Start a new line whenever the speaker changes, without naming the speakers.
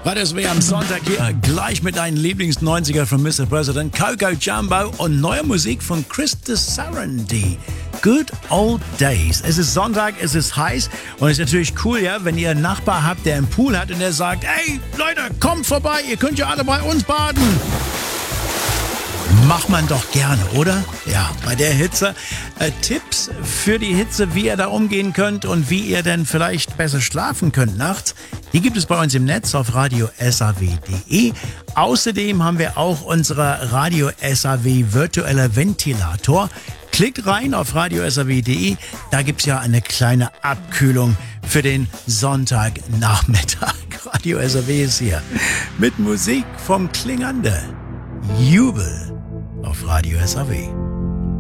Radio SAW am Sonntag hier gleich mit deinen Lieblings-90er von Mr. President, Coco Jumbo und neue Musik von Chris Sarandon. Good Old Days. Es ist Sonntag, es ist heiß und es ist natürlich cool, ja, wenn ihr einen Nachbar habt, der einen Pool hat und der sagt, ey Leute, kommt vorbei, ihr könnt ja alle bei uns baden. Macht man doch gerne, oder? Ja, bei der Hitze. Tipps für die Hitze, wie ihr da umgehen könnt und wie ihr denn vielleicht besser schlafen könnt nachts, die gibt es bei uns im Netz auf Radio SAW.de. Außerdem haben wir auch unsere Radio SAW virtuelle Ventilator. Klickt rein auf Radio SAW.de, da gibt's ja eine kleine Abkühlung für den Sonntagnachmittag. Radio SAW ist hier mit Musik vom Klingande. Jubel auf Radio SAW.